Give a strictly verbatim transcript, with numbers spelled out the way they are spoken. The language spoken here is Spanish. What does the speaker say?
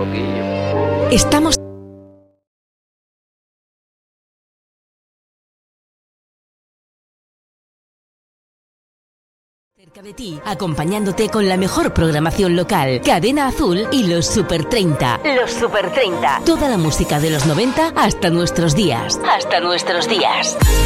poquillo. Estamos cerca de ti, acompañándote con la mejor programación local. Cadena Azul y los Super treinta. Los Super treinta. Toda la música de los noventa hasta nuestros días. Hasta nuestros días.